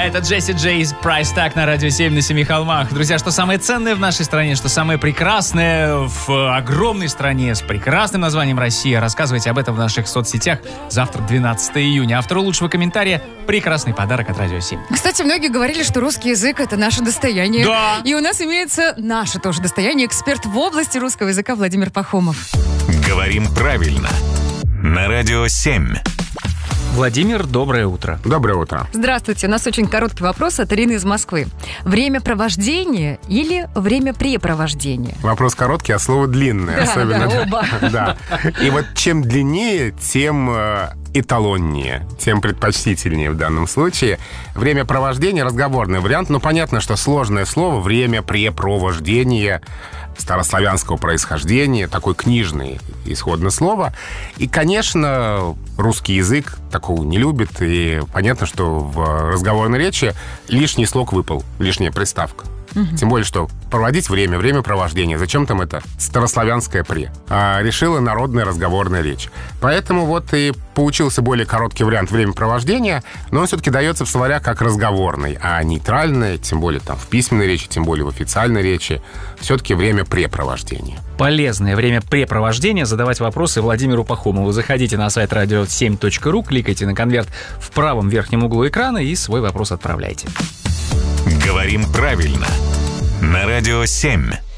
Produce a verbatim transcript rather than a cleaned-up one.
Это Джесси Джей из Price Tag на Радио семь на Семи холмах. Друзья, что самое ценное в нашей стране, что самое прекрасное в огромной стране с прекрасным названием Россия. Рассказывайте об этом в наших соцсетях. Завтра, двенадцатого июня. Автору лучшего комментария — прекрасный подарок от Радио семь. Кстати, многие говорили, что русский язык — это наше достояние. Да. И у нас имеется наше тоже достояние. Эксперт в области русского языка Владимир Пахомов. Говорим правильно. На Радио семь. Владимир, доброе утро. Доброе утро. Здравствуйте. У нас очень короткий вопрос от Ирины из Москвы. Времяпровождение или времяпрепровождение? Вопрос короткий, а слово длинное. Да, особенно. да, оба. Да. И вот чем длиннее, тем э, эталоннее, тем предпочтительнее в данном случае. Времяпровождение — разговорный вариант. Но понятно, что сложное слово «времяпрепровождение» старославянского происхождения, такое книжное исходное слово. И, конечно, русский язык такого не любит. И понятно, что в разговорной речи лишний слог выпал, лишняя приставка. Угу. Тем более, что проводить время, времяпровождение, зачем там это старославянское «пре»? А решила народная разговорная речь. Поэтому вот и получился более короткий вариант времяпровождения, но он все-таки дается в словарях как разговорный, а нейтральное, тем более там в письменной речи, тем более в официальной речи, все-таки времяпрепровождение. Полезное времяпрепровождение. Задавать вопросы Владимиру Пахомову. Заходите на сайт радио семь точка ру, кликайте на конверт в правом верхнем углу экрана и свой вопрос отправляйте. Говорим правильно. На Радио семь.